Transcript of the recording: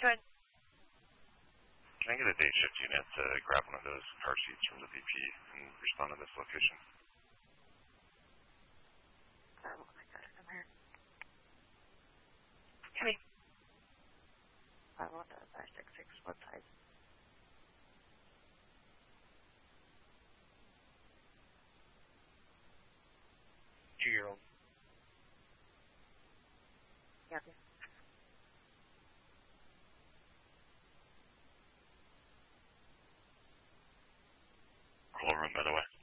ahead. Can I get a day shift unit to grab one of those car seats from the VP and respond to this location? Oh my God, I'm here. Hey. 51566, what size? Two-year-old. Yeah. Roll room, by the way.